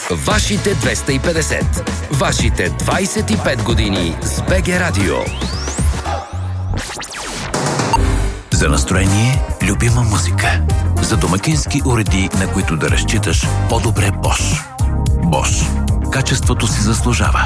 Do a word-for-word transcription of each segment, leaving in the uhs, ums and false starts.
Вашите двеста и петдесет. Вашите двайсет и пет години с БГ Радио. За настроение, любима музика. За домакински уреди, на които да разчиташ, по-добре Bosch. Bosch. Качеството си заслужава.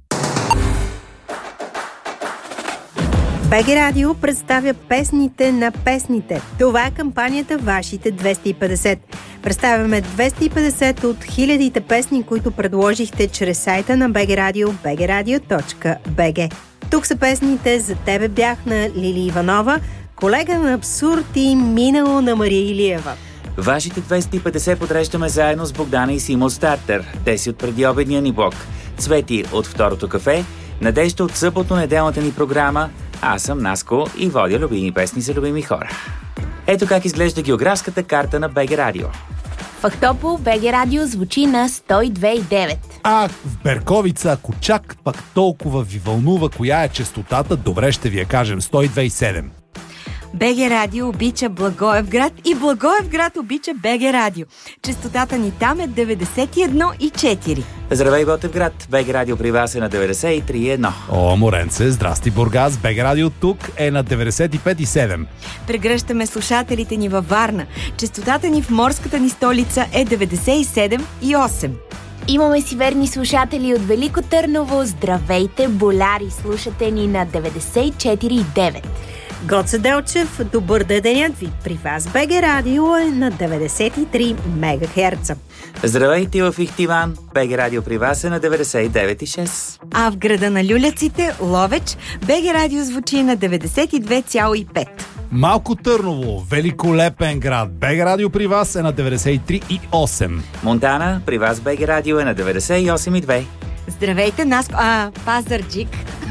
БГ Радио представя песните на песните. Това е кампанията Вашите двеста и петдесет. Представяме двеста и петдесет от хилядите песни, които предложихте чрез сайта на БГ Радио, би джи радио точка би джи. Тук са песните "За тебе бях" на Лили Иванова, "Колега на абсурд" и "Минало" на Мария Илиева. Вашите двеста и петдесет подреждаме заедно с Богдана и Симо Стартер. Те си от предиобедния ни блок. Цвети от Второто кафе, Надежда от съботно-неделната ни програма. Аз съм Наско и водя любими песни за любими хора. Ето как изглежда географската карта на БГ Радио. В Ахтопол БГ Радио звучи на сто и две и девет. А в Берковица, ако чак пак толкова ви вълнува коя е честотата, добре ще ви я кажем, сто и две и седем. БГ Радио обича Благоевград и Благоевград обича БГ Радио. Честотата ни там е деветдесет и едно и четири. Здравей, Ботевград! БГ Радио при вас е на деветдесет и три и едно. О, Моренце, здрасти, Бургас! БГ Радио тук е на деветдесет и пет и седем. Прегръщаме слушателите ни във Варна. Честотата ни в морската ни столица е деветдесет и седем и осем. Имаме си верни слушатели от Велико Търново. Здравейте, боляри! Слушате ни на деветдесет и четири и девет. Гоце Делчев, добър денят ви! При вас БГ Радио е на деветдесет и три мегахерца. Здравейте в Ихтиван! БГ Радио при вас е на деветдесет и девет и шест. А в града на люляците, Ловеч, БГ Радио звучи на деветдесет и две цяло и пет. Малко Търново, великолепен град. БГ Радио при вас е на деветдесет и три и осем. Монтана, при вас БГ Радио е на деветдесет и осем и две. Здравейте, Наско... А, Пазарджик.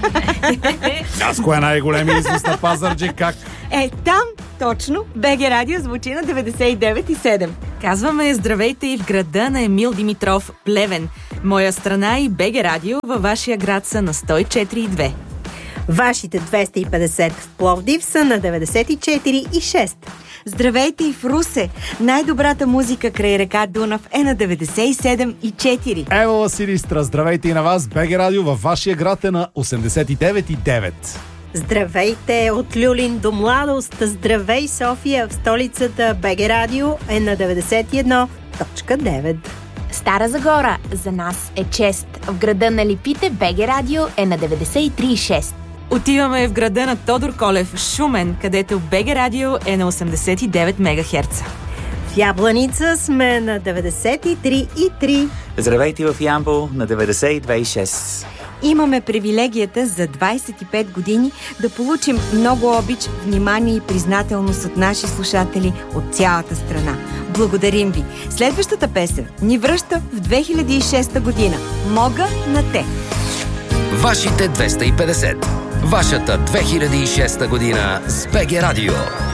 Наско е най-големия извоз на Пазарджик, как? Е, там точно БГ Радио звучи на деветдесет и девет и седем. Казваме здравейте и в града на Емил Димитров, Плевен. Моя страна и БГ Радио във вашия град са на сто и четири и две. Вашите двеста и петдесет в Пловдив са на деветдесет и четири и шест. Здравейте и в Русе! Най-добрата музика край река Дунав е на деветдесет и седем и четири. Ево, Силистра, здравейте и на вас. БГ Радио във вашия град е на осемдесет и девет и девет. Здравейте от Люлин до Младост. Здравей, София! В столицата БГ Радио е на деветдесет и едно точка девет. Стара Загора, за нас е чест. В града на Липите БГ Радио е на деветдесет и три и шест. Отиваме в града на Тодор Колев, Шумен, където БГ Радио е на осемдесет и девет мегахерца. В Ябланица сме на деветдесет и три и три. Здравейте в Ямбол на деветдесет и две и шест. Имаме привилегията за двайсет и пет години да получим много обич, внимание и признателност от наши слушатели от цялата страна. Благодарим ви! Следващата песен ни връща в две хиляди и шеста година. Мога на те! Вашите двеста и петдесет. Вашата две хиляди и шеста година с БГ Радио.